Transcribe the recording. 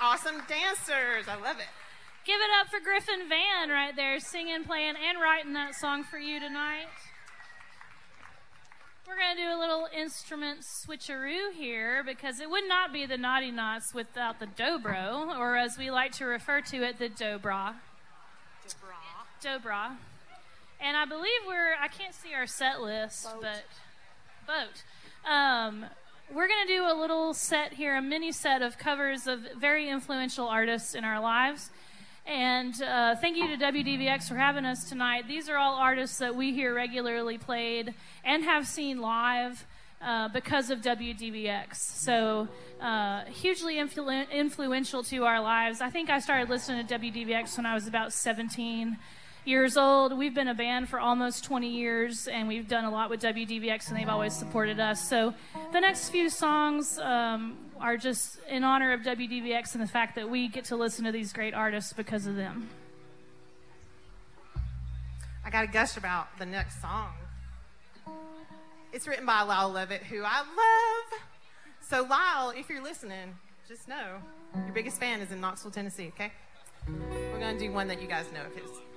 awesome dancers. I love it. Give it up for Griffin Van right there, singing, playing, and writing that song for you tonight. We're going to do a little instrument switcheroo here because it would not be the Naughty Knots without the dobro, or as we like to refer to it, the dobra. Dobra. And I believe I can't see our set list, Boat. We're going to do a little set here, a mini set of covers of very influential artists in our lives. And thank you to WDVX for having us tonight. These are all artists that we hear regularly played and have seen live because of WDVX. So hugely influential to our lives. I think I started listening to WDVX when I was about 17 years old. We've been a band for almost 20 years, and we've done a lot with WDVX, and they've always supported us. So the next few songs are just in honor of WDVX and the fact that we get to listen to these great artists because of them. I got to gush about the next song. It's written by Lyle Lovett, who I love. So Lyle, if you're listening, just know your biggest fan is in Knoxville, Tennessee, okay? We're going to do one that you guys know of his.